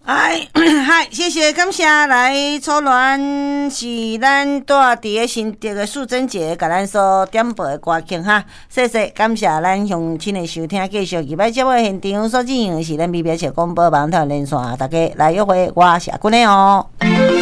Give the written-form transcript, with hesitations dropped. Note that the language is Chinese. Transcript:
哎，嗨，谢谢，感谢来初恋是咱住伫个新竹的素贞姐，甲咱所点播的歌曲哈，谢谢，感谢咱乡亲的收听，继续入摆节目现场所进行的是咱美标社广播网台连线，大家来约会，我是阿君的哦。